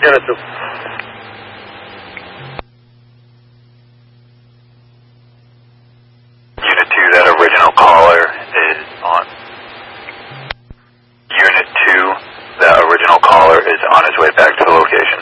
Unit 2. Unit 2, that original caller is on. Unit 2, that original caller is on his way back to the location.